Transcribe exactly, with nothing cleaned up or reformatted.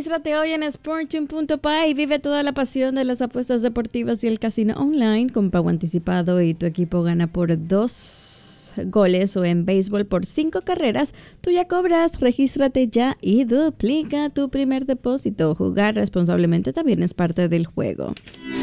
Regístrate hoy en sportium punto p a y vive toda la pasión de las apuestas deportivas y el casino online con pago anticipado y tu equipo gana por dos goles o en béisbol por cinco carreras. Tú ya cobras, regístrate ya y duplica tu primer depósito. Jugar responsablemente también es parte del juego.